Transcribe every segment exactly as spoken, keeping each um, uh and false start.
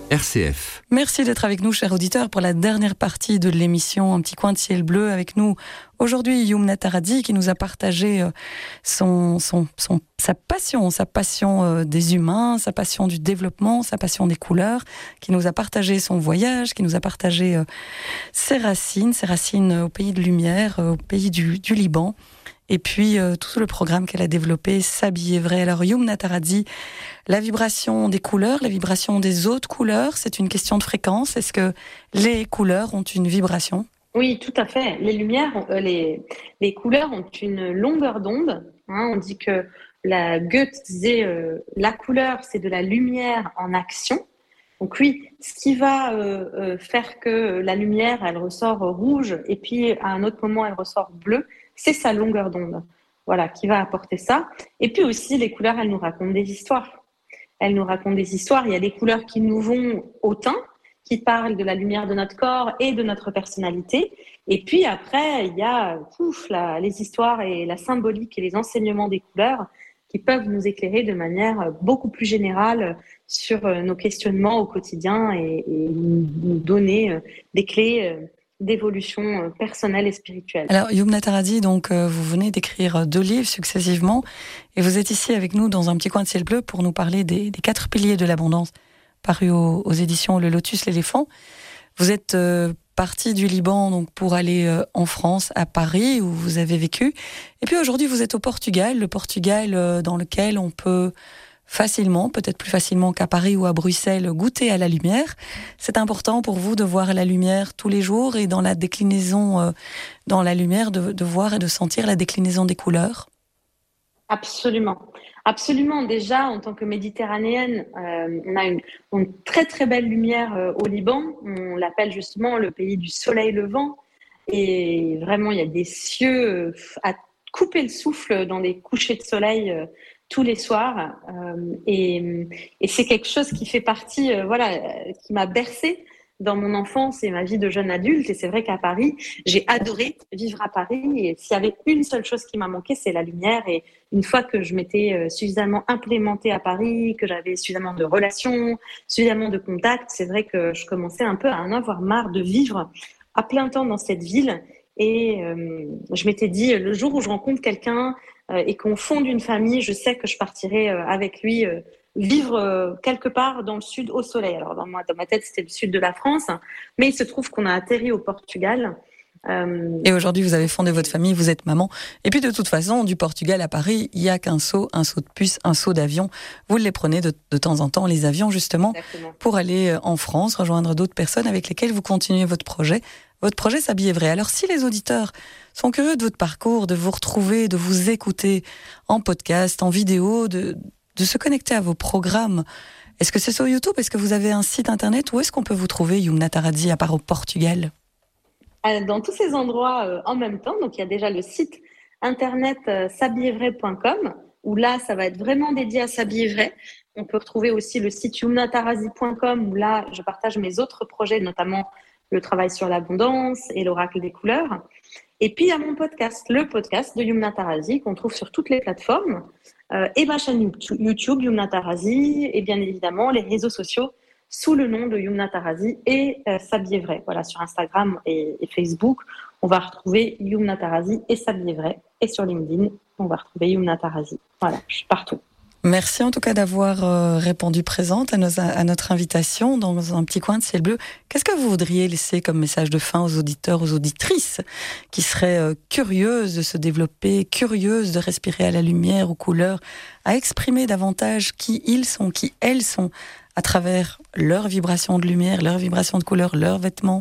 R C F. Merci d'être avec nous, chers auditeurs, pour la dernière partie de l'émission Un petit coin de ciel bleu. Avec nous aujourd'hui, Yumna Taradzi, qui nous a partagé son, son, son, sa passion, sa passion des humains, sa passion du développement, sa passion des couleurs, qui nous a partagé son voyage, qui nous a partagé ses racines, ses racines au pays de lumière, au pays du, du Liban. Et puis euh, tout le programme qu'elle a développé, S'habiller vrai. Alors Yumna Taradzi, la vibration des couleurs, la vibration des autres couleurs, c'est une question de fréquence. Est-ce que les couleurs ont une vibration ? Oui, tout à fait. Les lumières, euh, les, les couleurs ont une longueur d'onde. Hein. On dit que la Goethe disait euh, la couleur, c'est de la lumière en action. Donc oui, ce qui va euh, euh, faire que la lumière, elle ressort rouge et puis à un autre moment, elle ressort bleue, c'est sa longueur d'onde. Voilà, qui va apporter ça. Et puis aussi, les couleurs, elles nous racontent des histoires. Elles nous racontent des histoires. Il y a des couleurs qui nous vont au teint, qui parlent de la lumière de notre corps et de notre personnalité. Et puis après, il y a ouf, la, les histoires et la symbolique et les enseignements des couleurs qui peuvent nous éclairer de manière beaucoup plus générale sur nos questionnements au quotidien et, et nous donner des clés d'évolution personnelle et spirituelle. Alors Yumna Taradzi, donc euh, vous venez d'écrire deux livres successivement et vous êtes ici avec nous dans un petit coin de ciel bleu pour nous parler des, des quatre piliers de l'abondance parus aux, aux éditions Le Lotus l'éléphant. Vous êtes euh, parti du Liban donc pour aller euh, en France, à Paris où vous avez vécu, et puis aujourd'hui vous êtes au Portugal, le Portugal euh, dans lequel on peut facilement, peut-être plus facilement qu'à Paris ou à Bruxelles, goûter à la lumière. C'est important pour vous de voir la lumière tous les jours et dans la déclinaison, euh, dans la lumière, de, de voir et de sentir la déclinaison des couleurs ? Absolument. Absolument. Déjà, en tant que méditerranéenne, euh, on a une, une très très belle lumière euh, au Liban. On l'appelle justement le pays du soleil levant. Et vraiment, il y a des cieux euh, à couper le souffle dans des couchers de soleil euh, tous les soirs. Euh, et, et c'est quelque chose qui fait partie, euh, voilà, euh, qui m'a bercée dans mon enfance et ma vie de jeune adulte. Et c'est vrai qu'à Paris, j'ai adoré vivre à Paris. Et s'il y avait une seule chose qui m'a manqué, c'est la lumière. Et une fois que je m'étais suffisamment implémentée à Paris, que j'avais suffisamment de relations, suffisamment de contacts, c'est vrai que je commençais un peu à en avoir marre de vivre à plein temps dans cette ville. Et euh, je m'étais dit, le jour où je rencontre quelqu'un euh, et qu'on fonde une famille, je sais que je partirai euh, avec lui euh, vivre euh, quelque part dans le sud au soleil. Alors dans, moi, dans ma tête, c'était le sud de la France, hein, mais il se trouve qu'on a atterri au Portugal. Euh... Et aujourd'hui, vous avez fondé votre famille, vous êtes maman. Et puis de toute façon, du Portugal à Paris, il n'y a qu'un saut, un saut de puce, un saut d'avion. Vous les prenez de, de temps en temps, les avions justement, Exactement. Pour aller en France, rejoindre d'autres personnes avec lesquelles vous continuez votre projet. Votre projet S'habiller vrai. Alors si les auditeurs sont curieux de votre parcours, de vous retrouver, de vous écouter en podcast, en vidéo, de, de se connecter à vos programmes, est-ce que c'est sur YouTube ? Est-ce que vous avez un site internet ? Où est-ce qu'on peut vous trouver, Yumna Taradzi, à part au Portugal ? Dans tous ces endroits euh, en même temps. Donc, il y a déjà le site internet euh, s'habiller vrai point com où là, ça va être vraiment dédié à S'habiller vrai. On peut retrouver aussi le site yumna taradzi point com où là, je partage mes autres projets, notamment le travail sur l'abondance et l'oracle des couleurs. Et puis, il y a mon podcast, le podcast de Yumna Taradzi qu'on trouve sur toutes les plateformes euh, et ma chaîne YouTube, Yumna Taradzi, et bien évidemment les réseaux sociaux sous le nom de Yumna Taradzi et euh, S'habiller vrai. Voilà, sur Instagram et, et Facebook, on va retrouver Yumna Taradzi et S'habiller vrai. Et sur LinkedIn, on va retrouver Yumna Taradzi. Voilà, je suis partout. Merci en tout cas d'avoir euh, répondu présente à, nos, à notre invitation dans un petit coin de ciel bleu. Qu'est-ce que vous voudriez laisser comme message de fin aux auditeurs, aux auditrices qui seraient euh, curieuses de se développer, curieuses de respirer à la lumière, aux couleurs, à exprimer davantage qui ils sont, qui elles sont, à travers leur vibration de lumière, leur vibration de couleur, leurs vêtements?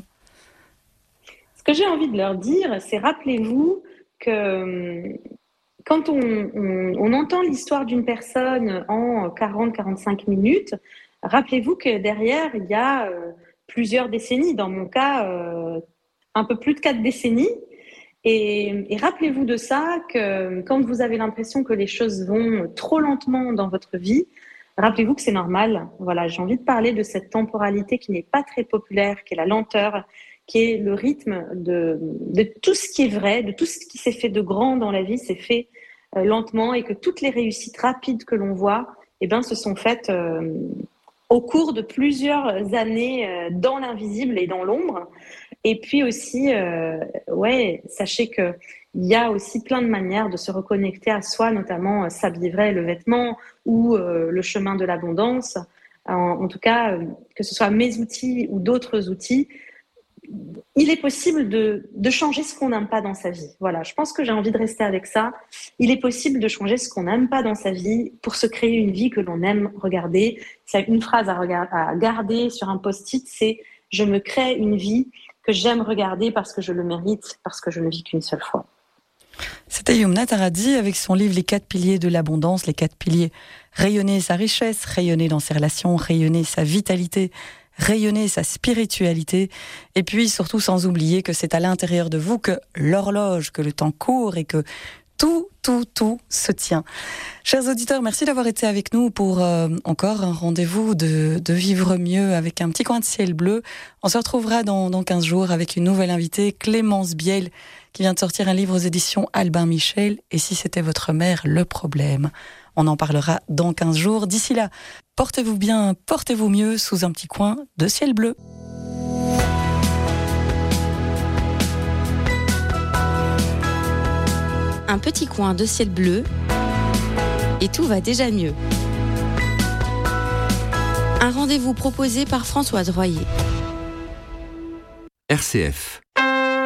Ce que j'ai envie de leur dire, c'est rappelez-vous que quand on, on, on entend l'histoire d'une personne en quarante à quarante-cinq minutes, rappelez-vous que derrière, il y a euh, plusieurs décennies. Dans mon cas, euh, un peu plus de quatre décennies. Et, et rappelez-vous de ça, que quand vous avez l'impression que les choses vont trop lentement dans votre vie, rappelez-vous que c'est normal. Voilà, j'ai envie de parler de cette temporalité qui n'est pas très populaire, qui est la lenteur, qui est le rythme de, de tout ce qui est vrai, de tout ce qui s'est fait de grand dans la vie, s'est fait euh, lentement, et que toutes les réussites rapides que l'on voit, eh ben, se sont faites euh, au cours de plusieurs années euh, dans l'invisible et dans l'ombre. Et puis aussi, euh, ouais, sachez que il y a aussi plein de manières de se reconnecter à soi, notamment euh, s'habiller vrai, le vêtement ou euh, le chemin de l'abondance. En, en tout cas, euh, que ce soit mes outils ou d'autres outils, il est possible de, de changer ce qu'on n'aime pas dans sa vie. Voilà, je pense que j'ai envie de rester avec ça. Il est possible de changer ce qu'on n'aime pas dans sa vie pour se créer une vie que l'on aime regarder. C'est une phrase à, regarder, à garder sur un post-it, c'est « Je me crée une vie que j'aime regarder parce que je le mérite, parce que je ne vis qu'une seule fois ». C'était Yumna Taradzi avec son livre Les quatre piliers de l'abondance, les quatre piliers. Rayonner sa richesse, rayonner dans ses relations, rayonner sa vitalité, rayonner sa spiritualité, et puis surtout sans oublier que c'est à l'intérieur de vous que l'horloge, que le temps court et que tout, tout, tout se tient. Chers auditeurs, merci d'avoir été avec nous pour euh, encore un rendez-vous de, de vivre mieux avec un petit coin de ciel bleu. On se retrouvera dans, dans quinze jours avec une nouvelle invitée, Clémence Biel, qui vient de sortir un livre aux éditions Albin Michel. Et si c'était votre mère, le problème. On en parlera dans quinze jours. D'ici là, portez-vous bien, portez-vous mieux sous un petit coin de ciel bleu. Un petit coin de ciel bleu et tout va déjà mieux. Un rendez-vous proposé par Françoise Royer. R C F